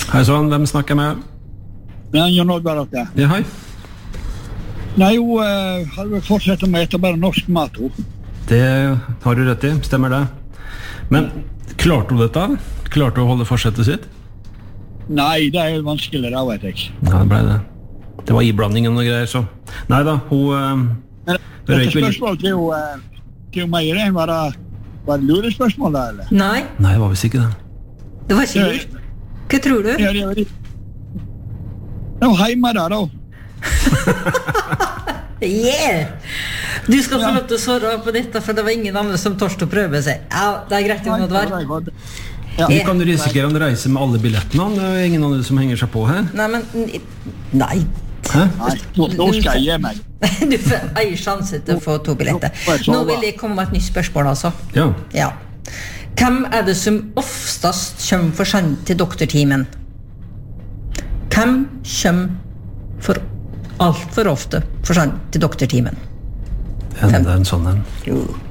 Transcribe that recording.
Hei sånn, hvem snakker jeg med? Ja, Jon Oddvar dere. Ja, hei. Nei, jo, har vi fortsatt med å ete bare norsk mat, jo. Det har du rett i, stemmer det. Men klarte du dette? Klarte du å holde forsettet sitt? Nei, det er jo vanskelig, da vet jeg. Ja, det ble det. Det var iblandingen og greier, så. Nei da, hun Dette spørsmålet til jo meg, var det lurespørsmål da, eller? Nei, Nei, det var visst ikke det. det var ikke lurt. Hva tror du? Ja, det var det. Det var hjemme da. Yeah! Du skal få lov til å svare på dette, for det var ingen andre som tørste å prøve seg. Ja, det er greit, Jon Oddvar. Ja. Du kan risikere å reise med alle billettene, det er ingen andre som henger seg på her. Nei, men... Nei. Hæ? Nei, nå skal jeg gi meg. Du får en sjanse til å få 2 billetter. Nå vil jeg komme med et nytt spørsmål, altså. Ja. Ja. Hvem er det som oftest kommer for sent til doktortimen? Hvem kommer for alt for ofte for sent til doktortimen? Det er en sånn en. Jo.